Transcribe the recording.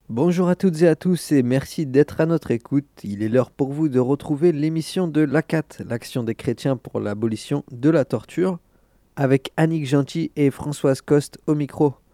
Bonjour à toutes et à tous et merci d'être à notre écoute. Il est l'heure pour vous de retrouver l'émission de l'ACAT, l'Action des chrétiens pour l'abolition de la torture, avec Annick Gentil et Françoise Coste au micro.